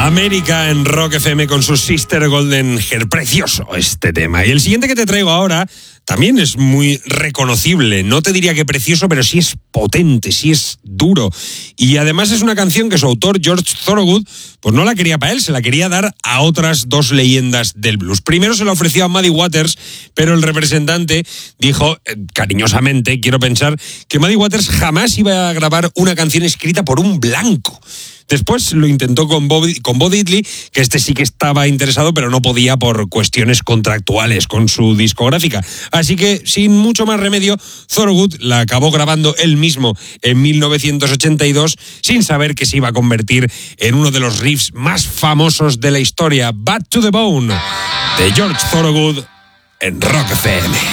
América en Rock FM con su Sister Golden Hair. Precioso este tema. Y el siguiente que te traigo ahora también es muy reconocible. No te diría que precioso, pero sí es potente, sí es duro. Y además es una canción que su autor, George Thorogood, pues no la quería para él, se la quería dar a otras dos leyendas del blues. Primero se la ofreció a Muddy Waters, pero el representante dijo, cariñosamente, quiero pensar, que Muddy Waters jamás iba a grabar una canción escrita por un blanco. Después lo intentó con Bo Diddley, que este sí que estaba interesado, pero no podía por cuestiones contractuales con su discográfica. Así que, sin mucho más remedio, Thorogood la acabó grabando él mismo en 1982, sin saber que se iba a convertir en uno de los riffs más famosos de la historia. Bad to the Bone, de George Thorogood, en Rock FM.